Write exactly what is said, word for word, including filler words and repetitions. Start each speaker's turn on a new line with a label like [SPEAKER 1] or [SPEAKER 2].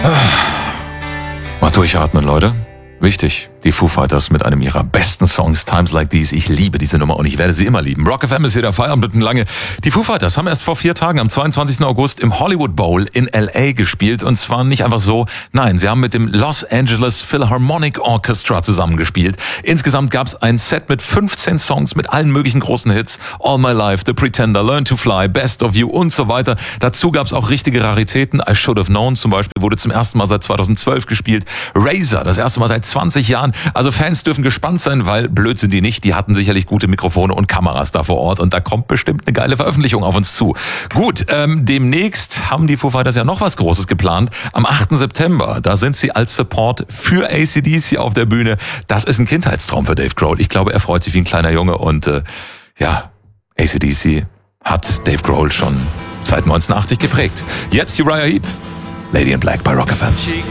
[SPEAKER 1] Mal durchatmen, Leute. Wichtig, die Foo Fighters mit einem ihrer besten Songs, Times Like These. Ich liebe diese Nummer und ich werde sie immer lieben. Rock F M ist hier der Feierabend lange. Die Foo Fighters haben erst vor vier Tagen, am zweiundzwanzigsten August, im Hollywood Bowl in L A gespielt. Und zwar nicht einfach so, nein, sie haben mit dem Los Angeles Philharmonic Orchestra zusammengespielt. Insgesamt gab es ein Set mit fünfzehn Songs mit allen möglichen großen Hits. All My Life, The Pretender, Learn to Fly, Best of You und so weiter. Dazu gab es auch richtige Raritäten. I Should Have Known zum Beispiel wurde zum ersten Mal seit zweitausendzwölf gespielt. Razor, das erste Mal seit zwanzig Jahren. Also Fans dürfen gespannt sein, weil blöd sind die nicht. Die hatten sicherlich gute Mikrofone und Kameras da vor Ort und da kommt bestimmt eine geile Veröffentlichung auf uns zu. Gut, ähm, demnächst haben die Foo Fighters ja noch was Großes geplant. Am achten September, da sind sie als Support für A C D C auf der Bühne. Das ist ein Kindheitstraum für Dave Grohl. Ich glaube, er freut sich wie ein kleiner Junge und äh, ja, A C D C hat Dave Grohl schon seit neunzehnhundertachtzig geprägt. Jetzt Uriah Heep, Lady in Black bei Rock F M.